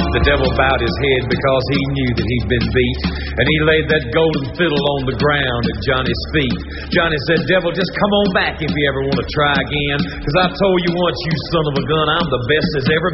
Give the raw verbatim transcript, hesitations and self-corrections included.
The devil bowed his head because he knew that he'd been beat, and he laid that golden fiddle on the ground at Johnny's feet. Johnny said, "Devil, just come on back if you ever want to try again, because I told you once, you son of a gun, I'm the best there's ever